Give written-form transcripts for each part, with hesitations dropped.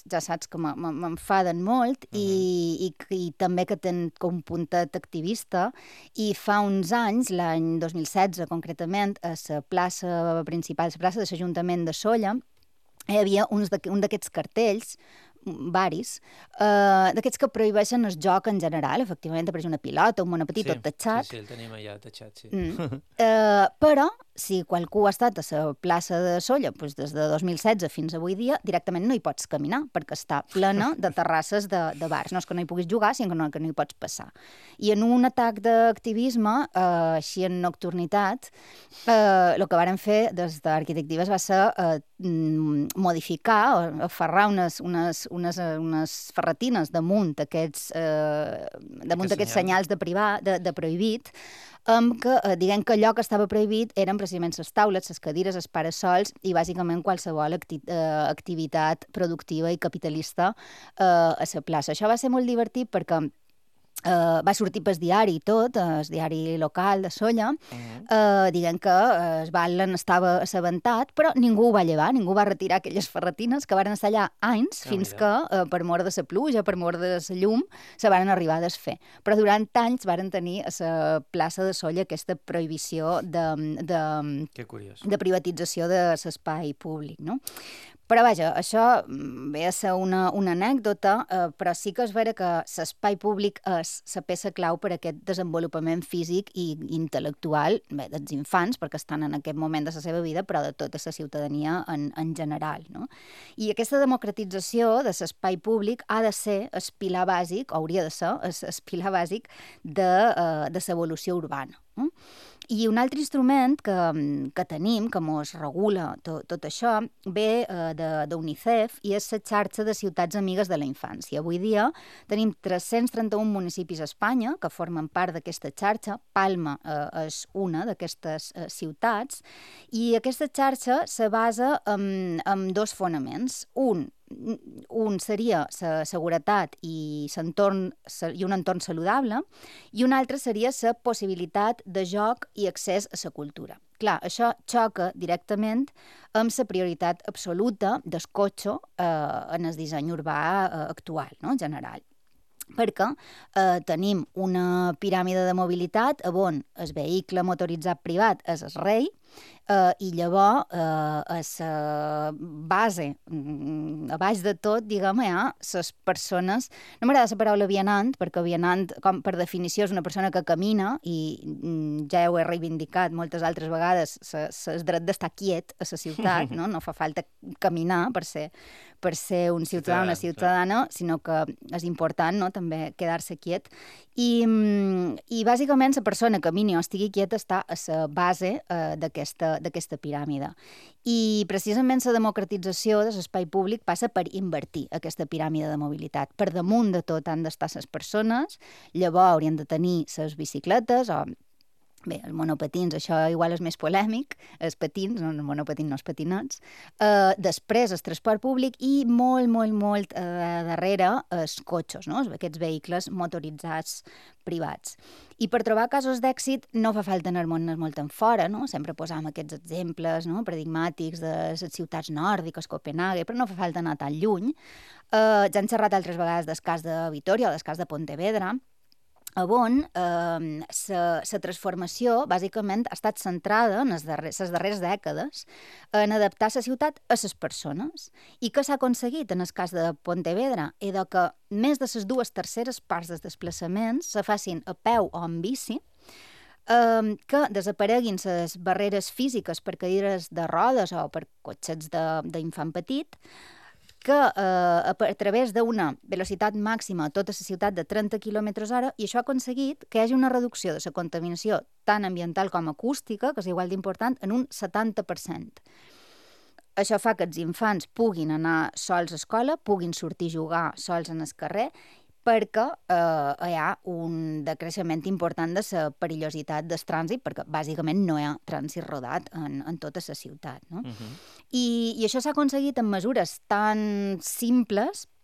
ja saps que m'enfaden molt i també que tenen com un puntet activista, i fa uns anys, l'any 2016 concretament, a la plaça principal, la plaça de l'Ajuntament de Sóller, hi havia un d'aquests cartells, varis, d'aquests que prohibeixen el joc en general. Efectivament, apareix una pilota, un monopatí, tot tatxat. Sí, el tenim allà tatxat, sí. Però, si qualcú ha estat a la plaça de Sóller doncs des de 2016 fins avui dia, directament no hi pots caminar, perquè està plena de terrasses de bars. No és que no hi puguis jugar, sinó que no hi pots passar. I en un atac d'activisme, així en nocturnitat, el que varen fer des d'Arquitectives va ser modificar, aferrar unes ferretines damunt d'aquests senyals de prohibit, que diguem que allò que estava prohibit eren precisament les taules, les cadires, els parasols i bàsicament qualsevol activitat productiva i capitalista a la plaça. Això va ser molt divertit perquè va sortir pel diari i tot, el diari local de Sóller, diguem que el Batlen estava assabentat, però ningú ho va llevar, ningú va retirar aquelles ferretines que van estar allà anys, fins que, per mort de la pluja, per mort de la llum, se van arribar a desfer. Però durant anys van tenir a la plaça de Sóller aquesta prohibició de privatització de l'espai públic, no? Però vaja, això ve a ser una anècdota, però sí que és vera que l'espai públic és la peça clau per a aquest desenvolupament físic i intel·lectual, bé, dels infants, perquè estan en aquest moment de la seva vida, però de tota la ciutadania en general, no? I aquesta democratització de l'espai públic ha de ser el pilar bàsic, hauria de ser el pilar bàsic de l'evolució urbana. I un altre instrument que tenim, que mos regula tot això, ve d'UNICEF i és la xarxa de ciutats amigues de la infància. Avui dia tenim 331 municipis a Espanya que formen part d'aquesta xarxa. Palma és una d'aquestes ciutats i aquesta xarxa se basa en dos fonaments. Un seria la seguretat i un entorn saludable, i un altre seria la possibilitat de joc i accés a la cultura. Clar, això xoca directament amb la prioritat absoluta del cotxe en el disseny urbà actual, no?, general. Perquè tenim una piràmide de mobilitat on el vehicle motoritzat privat és el rei, i llavors a la base, a baix de tot, diguem, hi ha les persones. No m'agrada la paraula vianant, perquè vianant, com per definició, és una persona que camina, i ja ho he reivindicat moltes altres vegades, el dret d'estar quiet a la ciutat, no? No fa falta caminar per ser un ciutadà o una ciutadana, sinó que és important, no?, també quedar-se quiet. I bàsicament la persona que camini o estigui quieta està a la base d'aquesta piràmide. I precisament la democratització de l'espai públic passa per invertir aquesta piràmide de mobilitat. Per damunt de tot han d'estar les persones, llavors haurien de tenir les bicicletes o... Bé, els monopatins, això igual és més polèmic, els patins, no, els monopatins, no els patinets. Després, el transport públic i molt darrere els cotxes, no?, aquests vehicles motoritzats privats. I per trobar casos d'èxit no fa falta anar-me'n molt enfora, no? Sempre posam aquests exemples, no?, paradigmàtics de les ciutats nòrdiques, Copenhague, però no fa falta anar tan lluny. Ja hem xerrat altres vegades del cas de Vitòria o del cas de Pontevedra, on la transformació bàsicament ha estat centrada en les darreres dècades en adaptar la ciutat a les persones. I què s'ha aconseguit en el cas de Pontevedra? És que més de les 2/3 parts dels desplaçaments se facin a peu o en bici, que desapareguin les barreres físiques per cadires de rodes o per cotxets d'infant petit, que a través d'una velocitat màxima a tota la ciutat de 30 km/h, i això ha aconseguit que hi hagi una reducció de la contaminació tant ambiental com acústica, que és igual d'important, en un 70%. Això fa que els infants puguin anar sols a escola, puguin sortir a jugar sols en el carrer, perquè hi ha un decreixement important de la perillositat del trànsit, perquè bàsicament no hi ha trànsit rodat en tota la ciutat, no? I això s'ha aconseguit amb mesures tan simples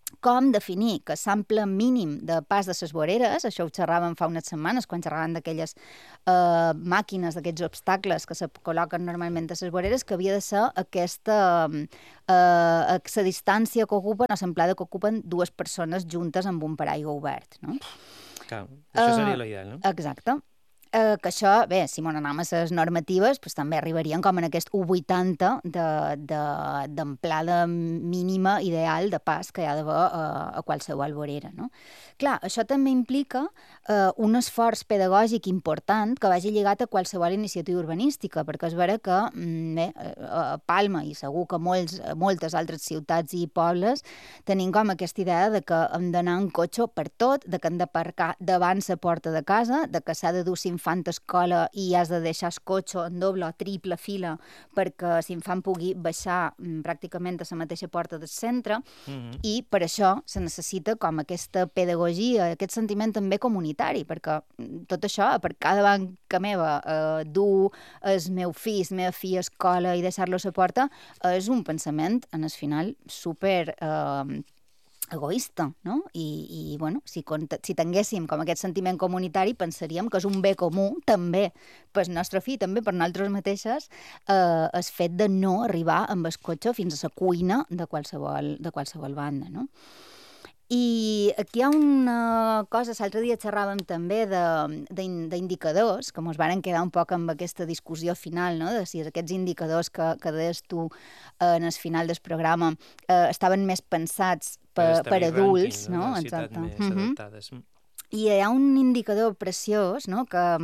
com definir que l'ample mínim de pas de les voreres, això ho xerràvem fa unes setmanes, quan xerràvem d'aquelles màquines, d'aquests obstacles que se col·loquen normalment a les voreres, que havia de ser aquesta la distància que ocupen, o l'amplada que ocupen dues persones juntes amb un paraigua obert, no? Clar, això seria l'ideal, no? Exacte. Que això, bé, si m'on anem a les normatives, doncs també arribarien com en aquest 1,80 d'amplada mínima ideal de pas que hi ha d'haver a qualsevol vorera, no? Clar, això també implica un esforç pedagògic important que vagi lligat a qualsevol iniciativa urbanística, perquè és vera que, bé, a Palma i segur que moltes altres ciutats i pobles tenim com aquesta idea de que hem d'anar en cotxe per tot, de que hem d'aparcar davant la porta de casa, de que s'ha de dur l'infant a escola i has de deixar el cotxe en doble o triple fila perquè l'infant pugui baixar pràcticament a la mateixa porta del centre, i per això se necessita com aquesta pedagogia, aquest sentiment també comunitari, perquè tot això, per cada davant que meva, dur el meu fill, la meva filla a escola i deixar-lo a la porta, és un pensament, en el final, super egoista, no? I bueno, si tinguéssim com aquest sentiment comunitari, pensaríem que és un bé comú, també pel nostre fill, també per nosaltres mateixes, el fet de no arribar amb el cotxe fins a la cuina de qualsevol banda, no? I aquí hi ha una cosa, l'altre dia xerràvem també d'indicadors, que ens varen quedar un poc amb aquesta discussió final, no? De si aquests indicadors que deies tu en el final del programa estaven més pensats per adults, rànquing, no? De ciutats més adaptades. I hi ha un indicador preciós, no?,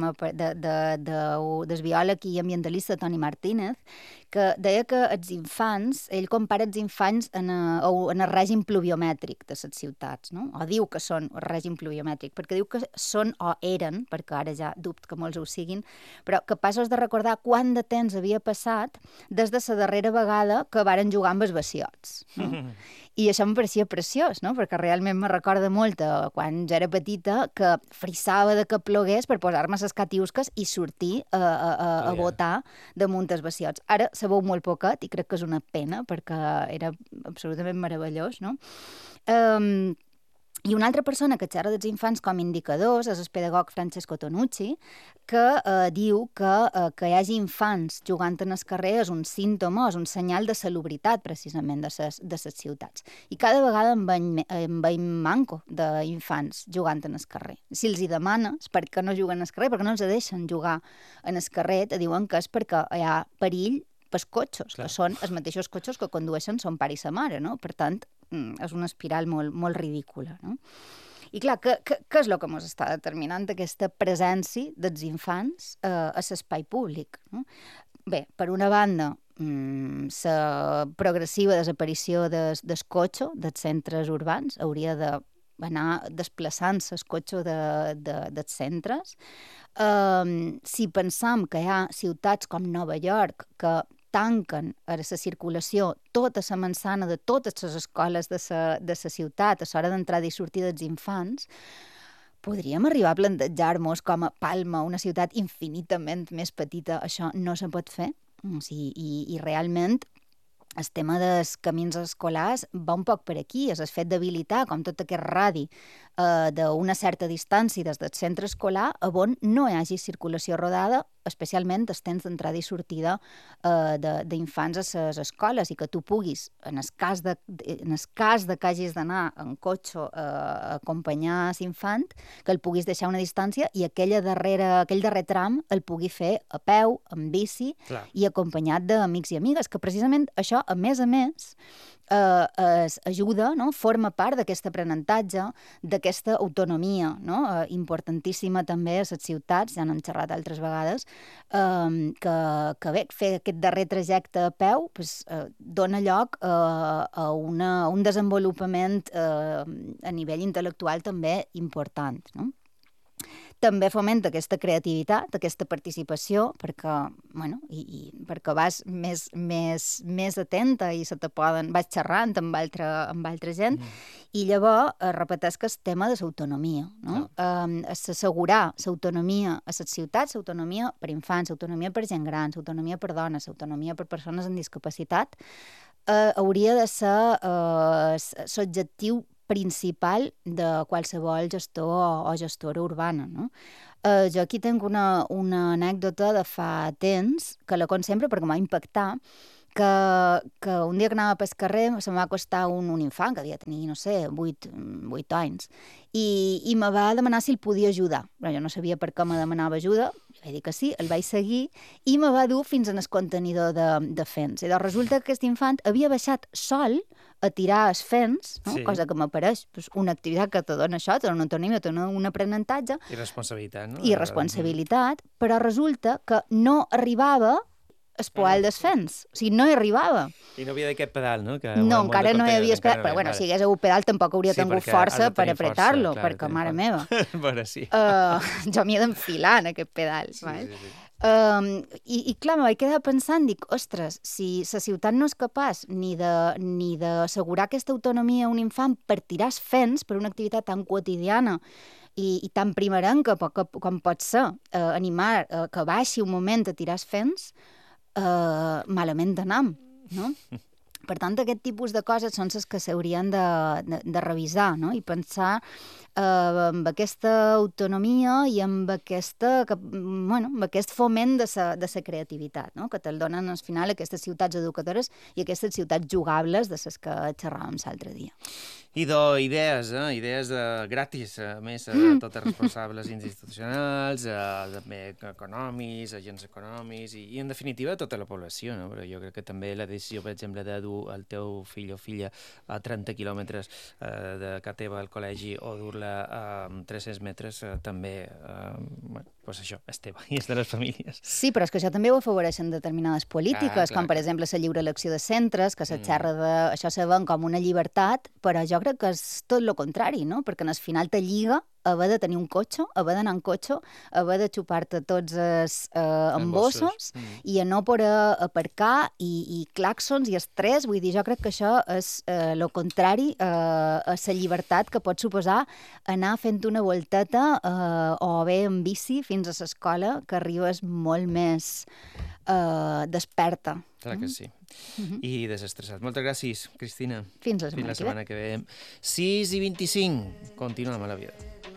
del biòleg i ambientalista Toni Martínez, que deia que els infants, ell compara els infants en el règim pluviomètric de les ciutats, no? O diu que són el règim pluviomètric, perquè diu que són o eren, perquè ara ja dubto que molts ho siguin, però capaços de recordar quant de temps havia passat des de la darrera vegada que varen jugar amb els bassiots, no? I això em pareixia preciós, no? Perquè realment me recorda molt quan jo era petita que frissava de que plogués per posar-me les catiusques i sortir a botar damunt els bassiots. Ara se veu molt poquet i crec que és una pena perquè era absolutament meravellós, no? I una altra persona que xerra dels infants com indicadors és el pedagog Francesco Tonucci, que diu que hi hagi infants jugant en el carrer és un símptoma, és un senyal de salubritat, precisament, de les ciutats. I cada vegada en veiem manco d'infants jugant en el carrer. Si els hi demanes per què no juguen al carrer, perquè no els deixen jugar en el carrer, te diuen que és perquè hi ha perill pels cotxes, que són els mateixos cotxes que condueixen son pare i sa mare, no? Per tant, és una espiral molt ridícula, no? I clar, què és el que ens està determinant aquesta presència dels infants a l'espai públic, no? Bé, per una banda, la progressiva desaparició del cotxe dels centres urbans hauria d'anar desplaçant-se el cotxe dels centres. Si pensam que hi ha ciutats com Nova York que tanquen a la circulació tota la manzana de totes les escoles de la ciutat a l'hora d'entrada i sortir dels infants, podríem arribar a plantejar-nos com a Palma, una ciutat infinitament més petita, això no se pot fer? O sigui, i realment el tema dels camins escolars va un poc per aquí, és el fet d'habilitar com tot aquest radi d'una certa distància des del centre escolar on no hi hagi circulació rodada, especialment el temps d'entrada i sortida d'infants a les escoles, i que tu puguis, en el cas de que hagis d'anar en cotxe a acompanyar l'infant, que el puguis deixar a una distància i aquell darrer tram el pugui fer a peu, en bici, clar, i acompanyat d'amics i amigues, que precisament això, a més, ajuda, no? Forma part d'aquest aprenentatge, d'aquesta autonomia, no? Importantíssima també a les ciutats, ja n'hem xerrat altres vegades, que bé, fer aquest darrer trajecte a peu dona lloc a un desenvolupament a nivell intel·lectual també important, no? També fomenta aquesta creativitat, aquesta participació, perquè, bueno, i perquè vas més atenta i vas xerrant amb altra gent, i llavors repeteix que és tema de l'autonomia, no? Assegurar l'autonomia a les ciutats, l'autonomia per infants, l'autonomia per gent gran, l'autonomia per dones, l'autonomia per persones amb discapacitat, hauria de ser l'objectiu principal de qualsevol gestor o gestora urbana, no? Jo aquí tinc una anècdota de fa temps, que la conto sempre perquè m'ha impactat, que un dia que anava pel carrer se'm va acostar un infant que devia tenir, no sé, 8 anys, i me va demanar si el podia ajudar. Però jo no sabia per què me demanava ajuda, vaig dir que sí, el vaig seguir, i me va dur fins en el contenidor de fens. I doncs resulta que aquest infant havia baixat sol a tirar els fens, no? Sí. Cosa que m'apareix una activitat que te dona això, te dona una autonomia, te dona un aprenentatge. I responsabilitat, no? I responsabilitat, però resulta que no arribava el poal dels fens. O sigui, no hi arribava. I no havia d'aquest pedal, no? Que No, encara no hi havia pedal. Però, bueno, si hi hagués hagut pedal tampoc hauria tingut força per apretar-lo, perquè, mare meva. Bueno, sí. Jo m'hi he d'enfilar en aquest pedal. Sí. I clar, me vaig quedar pensant, dic, ostres, si la ciutat no és capaç ni d'assegurar aquesta autonomia a un infant per tirar els fens, per una activitat tan quotidiana i tan primerenca com pot ser animar que baixi un moment a tirar els fens, malament d'anar, no? Per tant, aquest tipus de coses són les que s'haurien de revisar, no? I pensar amb aquesta autonomia i amb aquest foment de la creativitat, no? Que te'l donen al final aquestes ciutats educadores i aquestes ciutats jugables de les que xerràvem l'altre dia. I idees gratis, a més, totes responsables institucionals, també econòmics, agents econòmics i, en definitiva, tota la població, no? Però jo crec que també la decisió, per exemple, de dur el teu fill o filla a 30 quilòmetres de casa teva al col·legi o dur-la a 300 metres, també, doncs això, és teva i és de les famílies. Sí, però és que això també ho afavoreixen determinades polítiques, com per exemple la lliure elecció de centres, que se xerra d'això se ven com una llibertat, però jo crec que és tot el contrari, no? Perquè al final te lliga haver de tenir un cotxe, haver d'anar en cotxe, haver de xupar-te tots els embossos i a no poder aparcar i clàxons i estrès. Vull dir, jo crec que això és el contrari a la llibertat que pot suposar anar fent una volteta o bé en bici fins a l'escola, que arribes molt més desperta. Clar que sí. I desestressat. Moltes gràcies, Cristina. Fins la setmana que ve. 6:25. Continuem a la vida.